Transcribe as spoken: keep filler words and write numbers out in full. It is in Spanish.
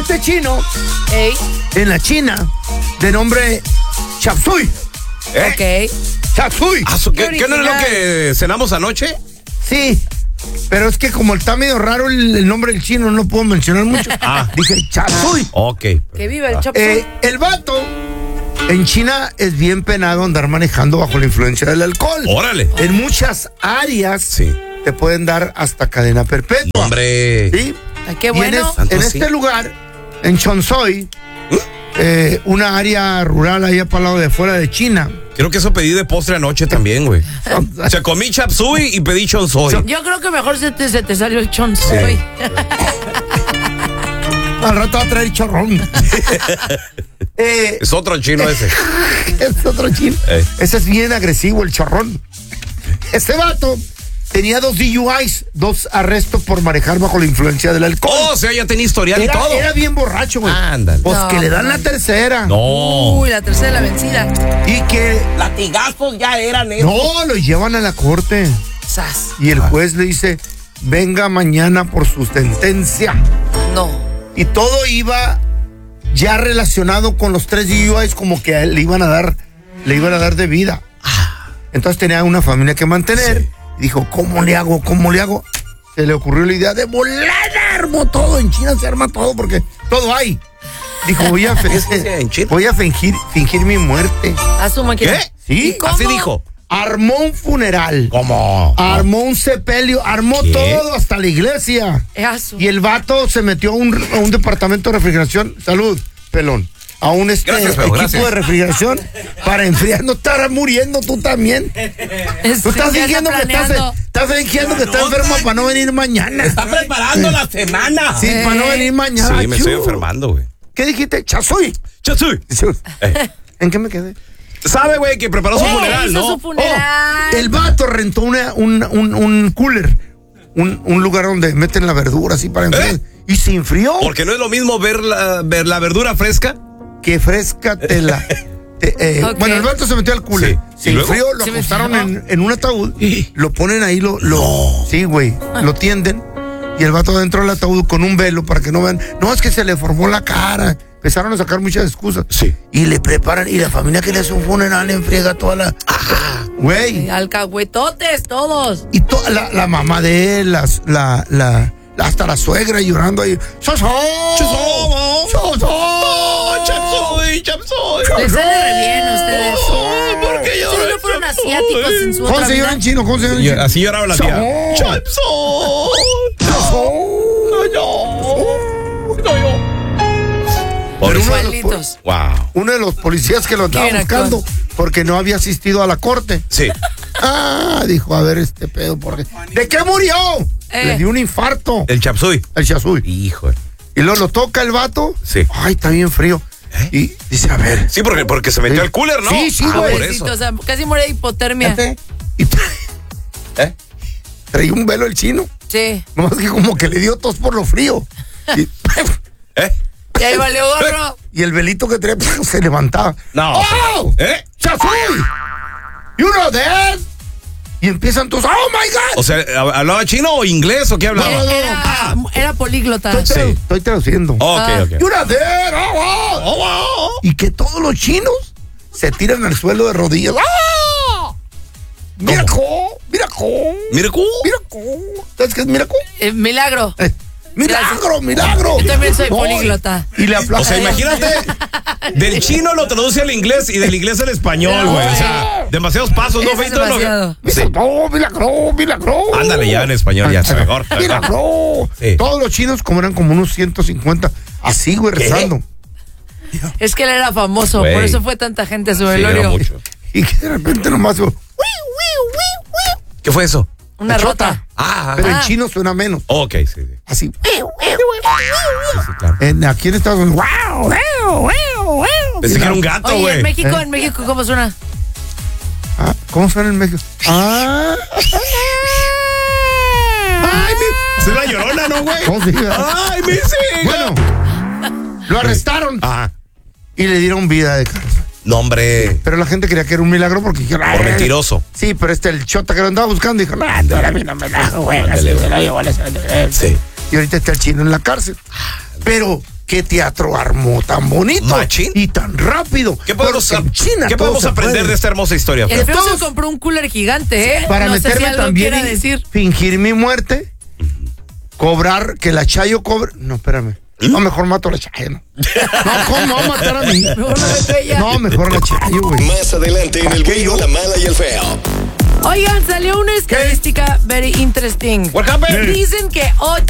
este chino Ey. en la China de nombre Chop Suey. ¿Eh? Ok. Chop Suey. Ah, ¿Qué, ¿Qué no es lo que cenamos anoche? Sí. Pero es que como está medio raro el, el nombre del chino, no lo puedo mencionar mucho. Ah. Dije Chop Suey. Ok. Que viva el Chop Suey. Eh, el vato en China es bien penado andar manejando bajo la influencia del alcohol. Órale. En muchas áreas Sí. te pueden dar hasta cadena perpetua. Hombre. ¿Sí? Ay, qué Y en, bueno. es- en este lugar, en Chonsoy, eh, una área rural allá para el lado de fuera de China. Creo que eso pedí de postre anoche también, güey. O sea, comí chop suey y pedí chon soy. Yo creo que mejor se te, se te salió el Chon Soy. Al rato va a traer chorrón. eh, Es otro chino ese. es otro chino. Eh. Ese es bien agresivo, el chorrón. Este vato tenía dos D U Is, dos arrestos por manejar bajo la influencia del alcohol. Oh, o sea, ya tenía historial era, y todo. era bien borracho, güey. Ándale. Pues No, que le dan la man. tercera. No. Uy, la tercera la vencida. Y que Latigazos ya eran esos. no, lo llevan a la corte. Sas. Y el juez le dice, venga mañana por su sentencia. No. Y todo iba ya relacionado con los tres D U Is, como que a él le iban a dar, le iban a dar de vida. Entonces tenía una familia que mantener. Sí. Y dijo, ¿cómo le hago? ¿Cómo le hago? Se le ocurrió la idea de volada, armó todo. En China se arma todo porque todo hay. Dijo, voy a, fe- en China? voy a fingir, fingir mi muerte. Asuma que. ¿Qué? Sí, ¿Cómo? Así dijo. Armó un funeral. ¿Cómo? Armó un sepelio, armó ¿Qué? todo hasta la iglesia. Asu. Y el vato se metió a un, a un departamento de refrigeración. Salud, pelón. A un este Gracias, feo, equipo gracias. de refrigeración para enfriar. No estarás muriendo tú también. Es- Tú estás ya fingiendo que está estás, planeando. estás fingiendo que estás enfermo para no venir mañana. Está preparando la semana. Sí, para no venir mañana. Sí, me estoy Chu. enfermando, güey. ¿Qué dijiste? Chasoy. Chop suey. Eh. ¿En qué me quedé? Sabe, güey, que preparó su Oh, funeral, hizo ¿no? su funeral. Oh, el vato rentó una, un, un, un cooler. Un, un lugar donde meten la verdura así para enfriar. ¿Eh? Y se enfrió. Porque no es lo mismo ver la, ver la verdura fresca. Que fresca tela. Te- eh, Ok. Bueno, el vato se metió al cooler. Sí. Se ¿Y luego? enfrió, lo ¿Se acostaron metió? en, en un ataúd. Lo ponen ahí, lo. lo Sí, güey. Lo tienden. Y el vato dentro del ataúd con un velo para que no vean. No, es que se le formó la cara. Empezaron a sacar muchas excusas. Sí. Y le preparan. Y la familia que le hace un funeral le enfriega toda la. Güey. Alcahuetotes, todos. Y toda la, la mamá de él, las, la, la, hasta la suegra llorando ahí. ¡Soso! ¡Soso! ¡Soso! Chop suey, chop suey. Les sale re bien a ustedes. Oh, ¿por qué llora? Ustedes no fueron asiáticos en su ¿Cómo otra se llora vida. en chino? ¿Cómo se llora en Y chino? así lloraba la tía. Chop Chop suey. Pero uno de, los, Igualitos. Wow. uno de los policías que lo estaba Quieren buscando actuar. porque no había asistido a la corte. Sí. Ah, dijo, a ver este pedo, porque ¿de qué murió? Eh. Le dio un infarto. El chop suey. El chasuy. Hijo. Y luego lo toca el vato. Sí. Ay, está bien frío. ¿Eh? Y dice, a ver. Sí, porque, porque se metió Sí. al cooler, ¿no? Sí, sí, Ah, güey. por Pobrecito, eso. o sea, casi muere de hipotermia. Fíjate. Y trae, ¿Eh? traía un velo el chino. Sí. Nomás que como que le dio tos por lo frío. Y, ¿Eh? Y ahí valió gorro. y el velito que traía se levantaba. No. ¡Oh! ¿Eh? ¡Chasuy! You know that? Y empiezan todos, ¡oh my God! O sea, ¿hablaba chino o inglés o qué hablaba? No, no, no. Era, era políglota. Estoy, tradu- Sí. estoy traduciendo. Ok, Ah. ok. You know that? Oh, oh, oh. Y que todos los chinos se tiran al suelo de rodillas. ¡Ah! ¡Mira cómo! ¡Mira cómo! Mira, cu. ¡Mira cómo! ¿Sabes qué es mira cómo? Eh, milagro. Eh, ¡Milagro, milagro! Yo también soy No, políglota. Y le O aplaudo. sea, imagínate, del chino lo traduce al inglés y del inglés al español, güey. O sea, demasiados pasos, ¿no, Eso es Feito? demasiado. Sí. ¡Milagro, milagro, milagro! Ándale, ya en español, ya está mejor. está mejor. ¡Milagro! Sí. Todos los chinos, como eran como unos ciento cincuenta, así, güey, rezando. Es que él era famoso, Güey. por eso fue tanta gente a su Sí, era velorio. mucho. Y que de repente nomás, digo, ¿Qué fue eso? Una La rota. chota. Ah, pero en Ah. chino suena menos. ok, sí, sí. Así. Sí, sí, claro. En, aquí en Estados Unidos, wow, wow, wow, wow. Pensé que era un gato, Oye, güey. en México, ¿Eh? en México, ¿cómo suena? Ah, ¿cómo suena en México? Ah. Ay, mi... Es la llorona, ¿no, güey? ¿Cómo se dice? Ay, mi sí. Bueno, lo arrestaron Ajá. y le dieron vida de cárcel. No, hombre. Pero la gente creía que era un milagro porque dijeron, Por "Ay". mentiroso. Sí, pero este, el chota que lo andaba buscando, dijo, no, no era mi milagro, güey. así Ándale, me lo llevó a la- Sí. Y ahorita está el chino en la cárcel. Pero qué teatro armó tan bonito Machín. y tan rápido. ¿Qué podemos, Porque en China ¿qué todo podemos se aprender puede. de esta hermosa historia? El Fer? feo Todos- se compró un cooler gigante, ¿eh? Para no sé si meterme algo también quiera y decir. fingir mi muerte, cobrar, que la Chayo cobre. No, espérame. No, mejor mato a la Chayo. No, no ¿cómo me va a matar a mí? Mejor la meto ella. No, mejor la Chayo, güey. Más adelante en el ¿Para qué bueno, yo? la mala y el feo. Oigan, salió una estadística very interesting. What happened? Dicen que